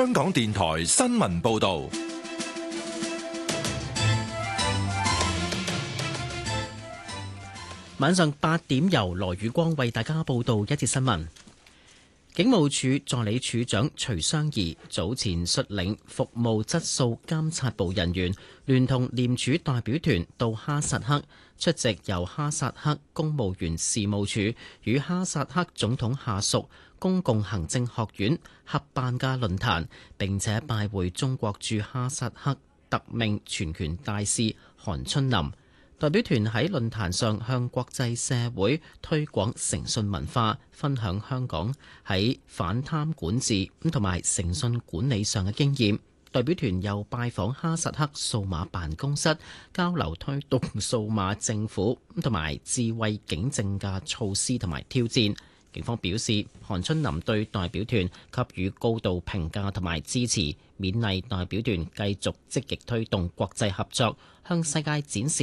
香港電台新聞報道。 晚上8點，由羅宇光為大家報道一節新聞。警務處助理處長徐湘怡早前率領服務質素監察部人員，聯同廉署代表團到哈薩克出席由哈薩克公務員事務處與哈薩克總統下屬公共行政學院合辦嘅論壇，並且拜會中國駐哈薩克特命全權大使韓春林。代表團喺論壇上向國際社會推廣誠信文化，分享香港喺反貪管治同埋誠信管理上嘅經驗。代表團又拜訪哈薩克數碼辦公室，交流推動數碼政府同埋智慧警政嘅措施同埋挑戰。警方表示，韓春林對代表團給予高度評價同埋支持，勉勵代表團繼續積極推動國際合作，向世界展示